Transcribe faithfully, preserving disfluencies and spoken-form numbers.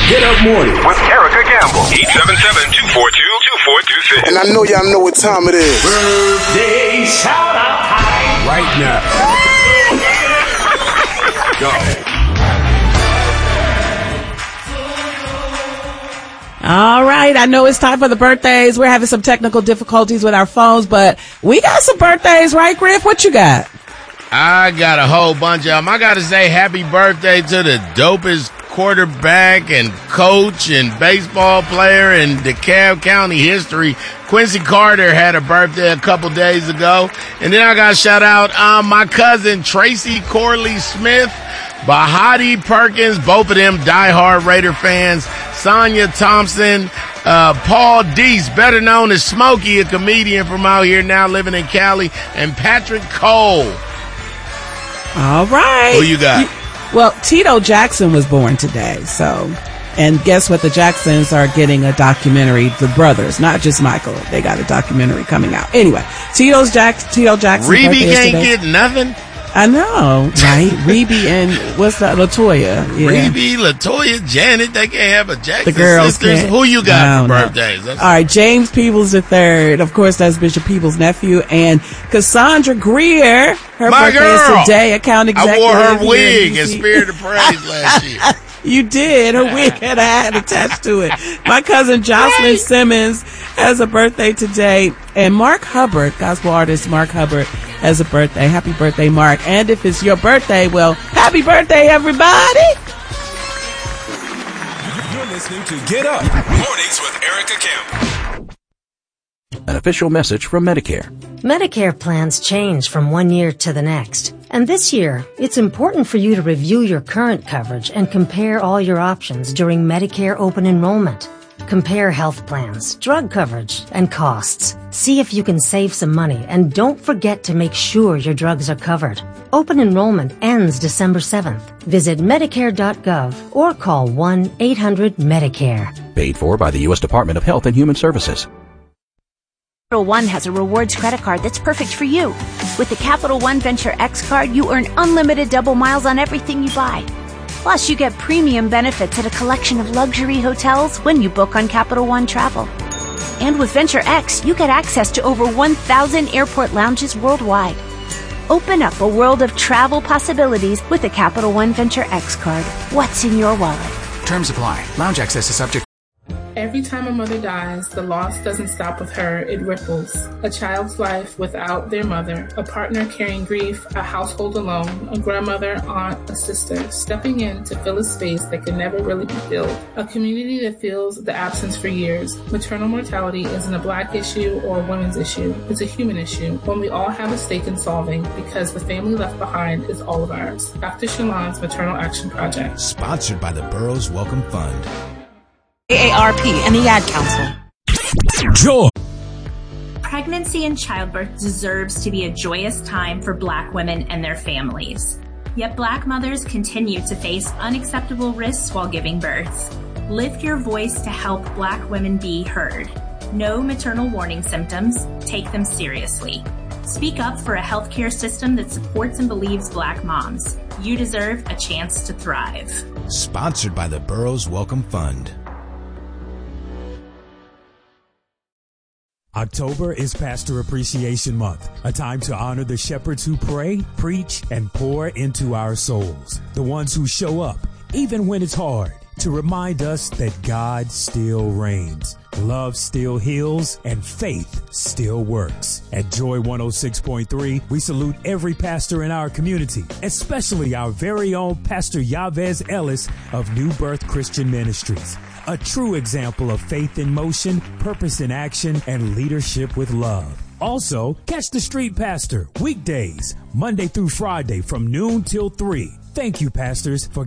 Get Up Morning with Erica Gamble. eight seven seven, two four two, two four two six. And I know y'all know what time it is. Birthday shout out time. Right now. Go. All right. I know it's time for the birthdays. We're having some technical difficulties with our phones, but we got some birthdays, right, Griff? What you got? I got a whole bunch of them. I got to say happy birthday to the dopest quarterback and coach and baseball player in DeKalb County history. Quincy Carter had a birthday a couple days ago. And then I got to shout out um, my cousin Tracy Corley Smith, Bahati Perkins, both of them diehard Raider fans, Sonia Thompson, uh, Paul Deese, better known as Smokey, a comedian from out here now living in Cali, and Patrick Cole. All right. Who you got? You, well, Tito Jackson was born today, so, and guess what? The Jacksons are getting a documentary, the brothers, not just Michael. They got a documentary coming out. Anyway, Tito's Jack, Tito Jackson. Reby can't get nothing. I know, right? Reby and what's that? LaToya. Yeah. Reby, LaToya, Janet, they can't have a Jackson the girls sisters. Can't. Who you got for no. birthdays? That's All right, James Peebles the third. Of course, that's Bishop Peebles' nephew. And Cassandra Greer. Her My birthday girl. is today, account executive. I wore her wig in Spirit of Praise last year. You did. Her wig had a hat attached to it. My cousin Jocelyn right. Simmons has a birthday today. And Mark Hubbard, gospel artist Mark Hubbard, has a birthday. Happy birthday, Mark. And if it's your birthday, well, happy birthday, everybody. You're listening to Get Up Mornings with Erica Campbell. An official message from Medicare. Medicare plans change from one year to the next. And this year, it's important for you to review your current coverage and compare all your options during Medicare open enrollment. Compare health plans, drug coverage, and costs. See if you can save some money, and don't forget to make sure your drugs are covered. Open enrollment ends December seventh. Visit Medicare dot gov or call one eight hundred Medicare. Paid for by the U S Department of Health and Human Services. Capital One has a rewards credit card that's perfect for you. With the Capital One Venture X card, you earn unlimited double miles on everything you buy. Plus, you get premium benefits at a collection of luxury hotels when you book on Capital One Travel. And with Venture X, you get access to over one thousand airport lounges worldwide. Open up a world of travel possibilities with the Capital One Venture X card. What's in your wallet? Terms apply. Lounge access is subject. Every time a mother dies, the loss doesn't stop with her, it ripples. A child's life without their mother, a partner carrying grief, a household alone, a grandmother, aunt, a sister, stepping in to fill a space that can never really be filled. A community that feels the absence for years. Maternal mortality isn't a black issue or a women's issue. It's a human issue, one we all have a stake in solving because the family left behind is all of ours. Doctor Shalon's Maternal Action Project. Sponsored by the Burroughs Welcome Fund. A A R P and the Ad Council. Joy. Pregnancy and childbirth deserves to be a joyous time for Black women and their families. Yet Black mothers continue to face unacceptable risks while giving birth. Lift your voice to help Black women be heard. Know maternal warning symptoms. Take them seriously. Speak up for a healthcare system that supports and believes Black moms. You deserve a chance to thrive. Sponsored by the Burroughs Welcome Fund. October is Pastor Appreciation Month, a time to honor the shepherds who pray, preach, and pour into our souls. The ones who show up, even when it's hard, to remind us that God still reigns, love still heals, and faith still works. At Joy one oh six point three, we salute every pastor in our community, especially our very own Pastor Yavez Ellis of New Birth Christian Ministries. A true example of faith in motion, purpose in action, and leadership with love. Also, catch the Street Pastor weekdays, Monday through Friday from noon till three. Thank you, pastors, for